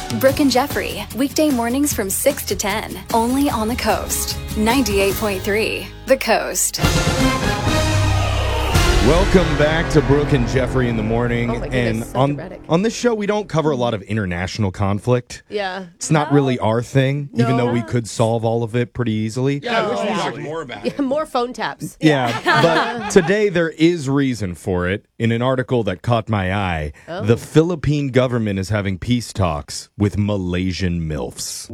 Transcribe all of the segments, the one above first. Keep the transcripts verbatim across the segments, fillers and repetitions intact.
Brooke and Jeffrey, weekday mornings from six to ten, only on the Coast. ninety-eight point three, The Coast. Welcome back to Brooke and Jeffrey in the morning. Oh my goodness, and so on, dramatic. on this show, we don't cover a lot of international conflict. Yeah. It's not really our thing, even No. though we could solve all of it pretty easily. Yeah, I wish we yeah. talked more about it. Yeah, more phone taps. Yeah, but today there is reason for it. In an article that caught my eye, Oh. the Philippine government is having peace talks with Malaysian MILFs.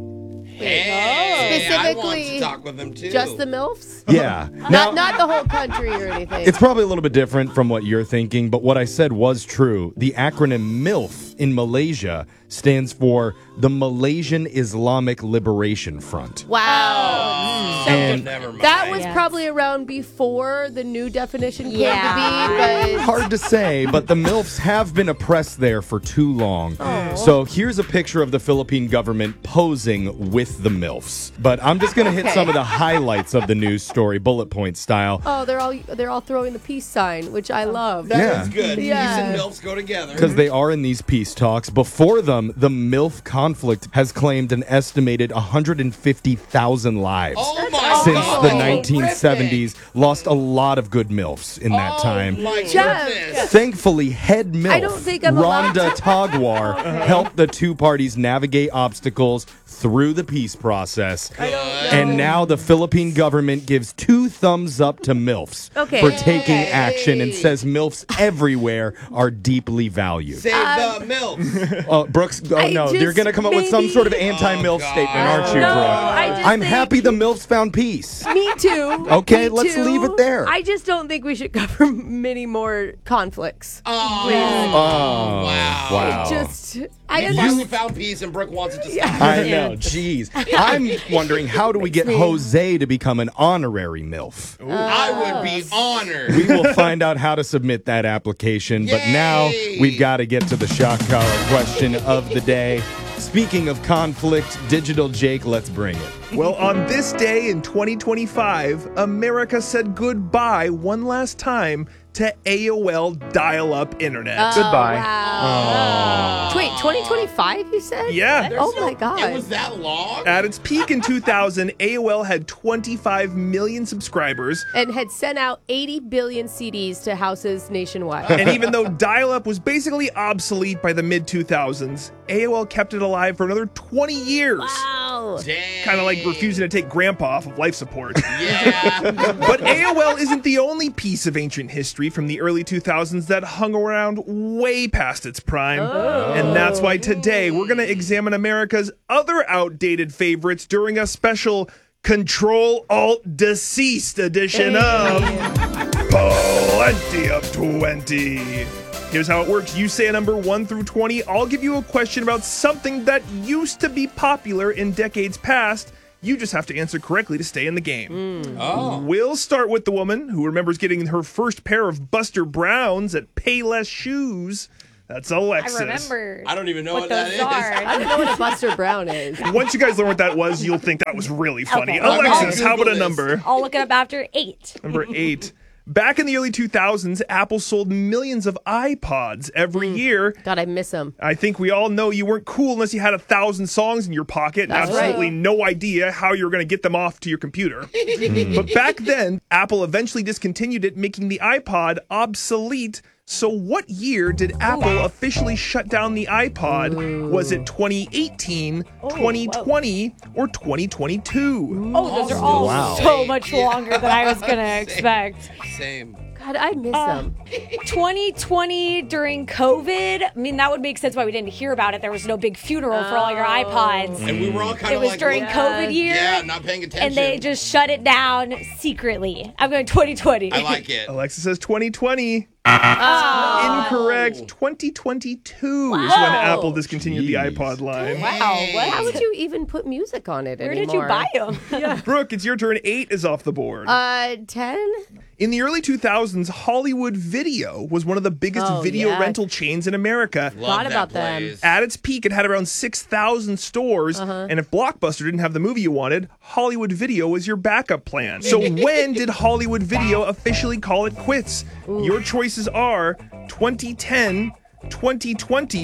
Hey, I want Specifically, to talk with them too. Just the MILFs? Yeah. Not not the whole country or anything. It's probably a little bit different from what you're thinking, but what I said was true. The acronym MILF in Malaysia stands for the Malaysian Islamic Liberation Front. Wow. And Never mind. That was Yes. probably around before the new definition came Yeah. to be, but hard to say, but the MILFs have been oppressed there for too long. So here's a picture of the Philippine government posing with the MILFs. But I'm just going to hit Okay. some of the highlights of the news story, bullet point style. oh, they're all they're all throwing the peace sign, which I love. That Yeah. is good. Yeah. Peace and MILFs go together. Because they are in these peace talks. Before them, the MILF conflict has claimed an estimated one hundred fifty thousand lives. Oh my Since God. the nineteen seventies, lost a lot of good MILFs in that Oh time. my Jeff. goodness. Thankfully, head MILF I don't think I'm allowed Rhonda Tagwar helped the two parties navigate obstacles through the peace process. And now the Philippine government gives two thumbs up to MILFs Okay. for taking action and says MILFs everywhere are deeply valued. Save the MILFs. Uh, Brooks, oh I no, just you're going to come up with some maybe- sort of anti-MILF Oh, God. statement, aren't you, No, Brooke? I just I'm think- happy the MILFs found peace. Me too. Okay, Me let's too. leave it there. I just don't think we should cover many more conflicts. Oh, Oh, wow. wow. Just I We understand. finally found peace and Brooke wants it to stop. I know, jeez. I'm wondering, how do we get Jose to become an honorary MILF? I would be honored. We will find out how to submit that application, but now Yay! we've got to get to the shock collar question of the day. Speaking of conflict, Digital Jake, let's bring it. Well, on this day in twenty twenty-five, America said goodbye one last time to A O L dial-up internet. Oh, Goodbye. Wow. Wait, twenty twenty-five you said? Yeah. Oh my god. It was that long? At its peak in two thousand, A O L had twenty-five million subscribers. And had sent out eighty billion C Ds to houses nationwide. And even though dial-up was basically obsolete by the mid two thousands, A O L kept it alive for another twenty years. Wow. Dang. Kind of like refusing to take grandpa off of life support. Yeah. But A O L isn't the only piece of ancient history from the early two thousands that hung around way past its prime. And that's why today we're going to examine America's other outdated favorites during a special Control Alt Deceased edition of Plenty of twenty. Here's how it works. You say a number one through twenty. I'll give you a question about something that used to be popular in decades past. You just have to answer correctly to stay in the game. Oh. We'll start with the woman who remembers getting her first pair of Buster Browns at Payless Shoes. That's Alexis. I remember. I don't even know what what that those is. I don't know what a Buster Brown is. Once you guys learn what that was, you'll think that was really funny. Okay. Alexis, I'll how about a Google number? I'll look it up after eight. Number eight. Back in the early two thousands, Apple sold millions of iPods every year. God, I miss him. I think we all know you weren't cool unless you had a thousand songs in your pocket and That's absolutely right. no idea how you were going to get them off to your computer. But back then, Apple eventually discontinued it, making the iPod obsolete. So what year did Apple officially shut down the iPod? Was it twenty eighteen, twenty twenty, or twenty twenty-two? Oh, those are all Wow. so much longer than I was going to expect. Same. God, I miss Uh, him. twenty twenty during COVID, I mean, that would make sense why we didn't hear about it. There was no big funeral for all your iPods. And we were all kind It of was like, during what- COVID year. Yeah, not paying attention. And they just shut it down secretly. I'm going twenty twenty. I like it. Alexa says twenty twenty. Oh. Incorrect. twenty twenty-two is when Wow. Apple discontinued the Jeez. iPod line. Wow, what? How would you even put music on it Where anymore? did you buy them? Brooke, it's your turn. Eight is off the board. Uh, ten? In the early two thousands, Hollywood Video was one of the biggest Oh, video yeah. rental chains in America. Love Thought that about them. place. At its peak, it had around six thousand stores. And if Blockbuster didn't have the movie you wanted, Hollywood Video was your backup plan. So when did Hollywood Video officially call it quits? Your choices are twenty ten, twenty twenty,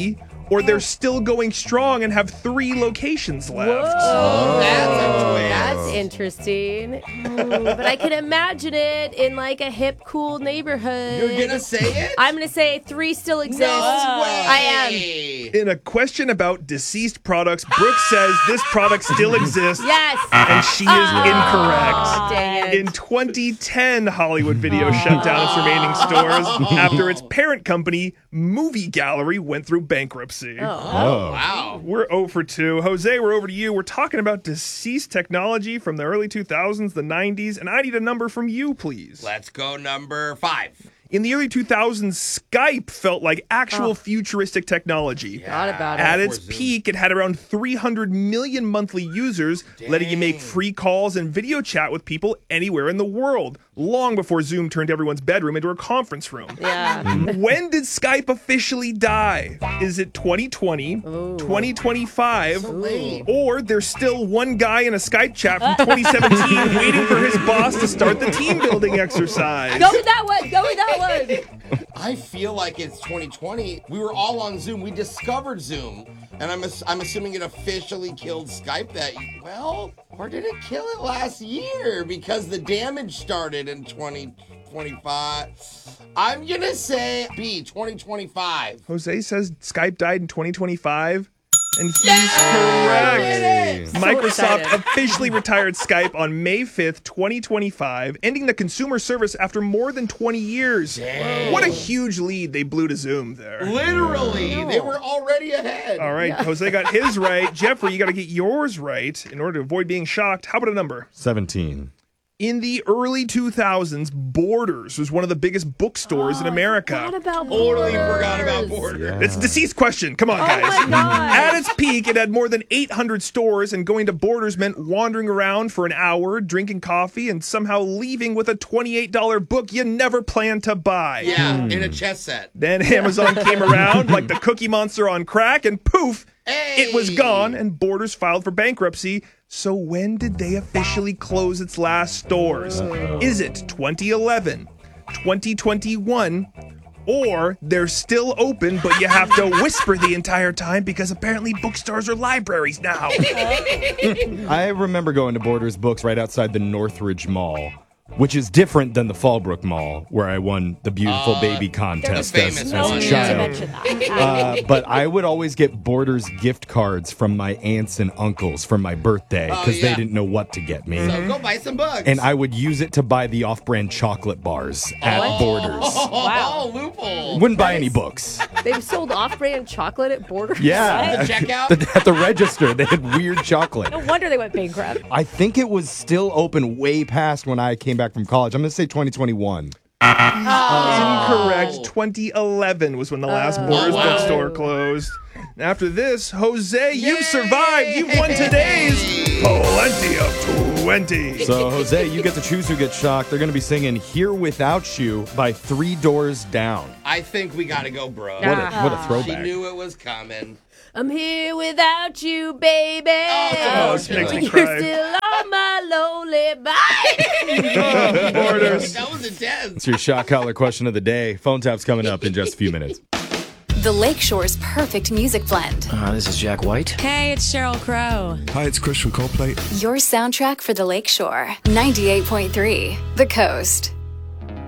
or they're still going strong and have three locations left. Whoa. That's a twist. That's interesting. Ooh, but I can imagine it in like a hip, cool neighborhood. You're gonna say it? I'm gonna say three still exist. No way. I am. In a question about deceased products, Brooke says this product still exists. Yes. And she is incorrect. Dang it. In twenty ten, Hollywood Video shut down its remaining stores after its parent company, Movie Gallery, went through bankruptcy. Oh. Wow. We're zero for two. Jose, we're over to you. We're talking about deceased technology from the early two thousands, the nineties, and I need a number from you, please. Let's go number five. In the early two thousands, Skype felt like actual futuristic technology. Forgot about it. At its Before Zoom. peak, it had around three hundred million monthly users, letting you make free calls and video chat with people anywhere in the world, long before Zoom turned everyone's bedroom into a conference room. Yeah. When did Skype officially die? Is it twenty twenty, twenty twenty-five, late. or there's still one guy in a Skype chat from twenty seventeen waiting for his boss to start the team building exercise? Go with that one. Go with that one. I feel like it's twenty twenty. We were all on Zoom. We discovered Zoom. And I'm ass- I'm assuming it officially killed Skype that, well, or did it kill it last year? Because the damage started in twenty twenty-five. I'm going to say B, twenty twenty-five. Jose says Skype died in twenty twenty-five, and he's Yeah, correct. we did it. Microsoft excited. officially retired Skype on May fifth, twenty twenty-five, ending the consumer service after more than twenty years. Dang. What a huge lead they blew to Zoom there. Literally. They were already ahead. All right, Jose got his right. Jeffrey, you got to get yours right in order to avoid being shocked. How about a number? seventeen. In the early two thousands, Borders was one of the biggest bookstores in America. Forgot about Totally Borders. forgot about Borders. It's a deceased question. Come on, guys. my God. At its peak, it had more than eight hundred stores, and going to Borders meant wandering around for an hour, drinking coffee, and somehow leaving with a twenty-eight dollars book you never planned to buy. Yeah, in a chess set. Then Amazon came around like the Cookie Monster on crack, and poof, it was Hey. gone, and Borders filed for bankruptcy. So when did they officially close its last stores? Is it twenty eleven, twenty twenty-one, or they're still open, but you have to whisper the entire time because apparently bookstores are libraries now? I remember going to Borders Books right outside the Northridge Mall, which is different than the Fallbrook Mall, where I won the beautiful Uh, baby contest the as, famous as one, a yeah. To child. mention that. Uh, but I would always get Borders gift cards from my aunts and uncles for my birthday because Oh, yeah. they didn't know what to get me. So go buy some books. And I would use it to buy the off-brand chocolate bars at Borders. Oh, Wow. loophole. Wouldn't buy any books. They've sold off-brand chocolate at Borders. Yeah. The checkout? The- at the register, they had weird chocolate. No wonder they went bankrupt. I think it was still open way past when I came back from college. I'm going to say twenty twenty-one. Incorrect. twenty eleven was when the last Borders wow. bookstore closed. And after this, Jose, you've survived. You've won today's plenty of twenty. So, Jose, you get to choose who gets shocked. They're going to be singing Here Without You by Three Doors Down. I think we gotta go, bro. What a, what a She throwback. knew it was coming. I'm here without you, baby. Oh, this makes me You're cry. still on my lonely body. Borders. That was intense. It's your shock collar question of the day. Phone tap's coming up in just a few minutes. The Lakeshore's perfect music blend. Uh, this is Jack White. Hey, it's Cheryl Crow. Hi, it's Chris from Coldplay. Your soundtrack for the Lakeshore. ninety-eight point three The Coast.